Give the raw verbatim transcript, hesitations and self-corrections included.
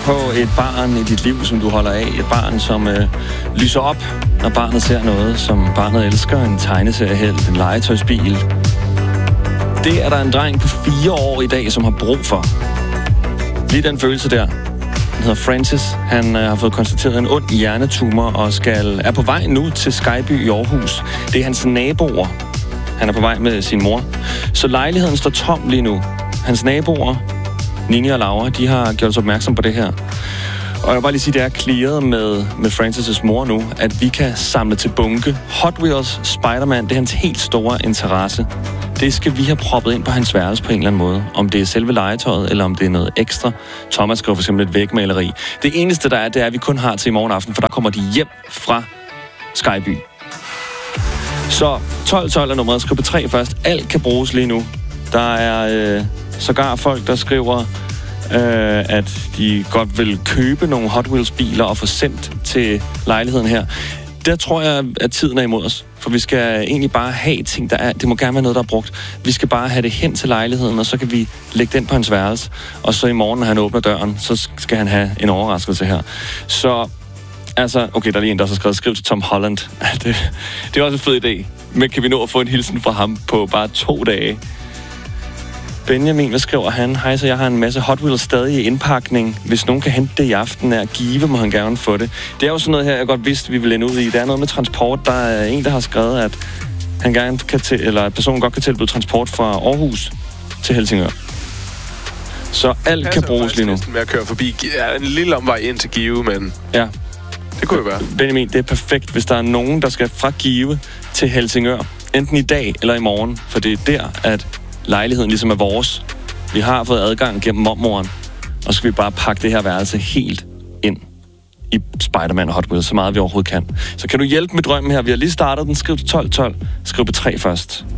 på et barn i dit liv, som du holder af. Et barn, som øh, lyser op, når barnet ser noget, som barnet elsker. En tegneseriehelt, en legetøjsbil. Det er der en dreng på fire år i dag, som har brug for. Lige den følelse der. Han hedder Francis. Han øh, har fået konstateret en ond hjernetumor og skal er på vej nu til Skyby i Aarhus. Det er hans naboer. Han er på vej med sin mor. Så lejligheden står tom lige nu. Hans naboer, Nini og Laura, de har gjort os opmærksom på det her. Og jeg vil bare lige sige, det er clearet med, med Francis' mor nu, at vi kan samle til bunke. Hot Wheels Spider-Man, det er hans helt store interesse. Det skal vi have proppet ind på hans værelse på en eller anden måde. Om det er selve legetøjet, eller om det er noget ekstra. Thomas skriver for eksempel et vægmaleri. Det eneste, der er, det er, at vi kun har til i morgen aften, for der kommer de hjem fra Skyby. Så tolv tolv er nummeret. Skriv på tre først. Alt kan bruges lige nu. Der er øh, sågar folk, der skriver, øh, at de godt vil købe nogle Hot Wheels biler og få sendt til lejligheden her. Der tror jeg, at tiden er imod os. For vi skal egentlig bare have ting, der er... Det må gerne være noget, der er brugt. Vi skal bare have det hen til lejligheden, og så kan vi lægge den på hans værelse. Og så i morgen, når han åbner døren, så skal han have en overraskelse her. Så... Altså, okay, der er lige en, der har skrevet, skriv til Tom Holland. Det, det er også en fed idé. Men kan vi nå at få en hilsen fra ham på bare to dage? Benjamin, hvad skriver han? Hej, så jeg har en masse Hot Wheels stadig i indpakning. Hvis nogen kan hente det i aften af Give, må han gerne få det. Det er jo sådan noget her, jeg godt vidste, vi ville ende ud i. Der er noget med transport. Der er en, der har skrevet, at han gerne kan til, eller at personen godt kan tilbyde transport fra Aarhus til Helsingør. Så alt kan bruges lige nu. Med at køre forbi. Ja, en lille omvej ind til Give, men... Ja. Det kunne jo være. Benjamin, det er perfekt, hvis der er nogen, der skal fra Give til Helsingør. Enten i dag eller i morgen. For det er der, at lejligheden ligesom er vores. Vi har fået adgang gennem mormoren. Og så skal vi bare pakke det her værelse helt ind i Spider-Man og Hot Wheels, så meget vi overhovedet kan. Så kan du hjælpe med drømmen her? Vi har lige startet den. Skriv til tolv tolv. Skriv på tre først.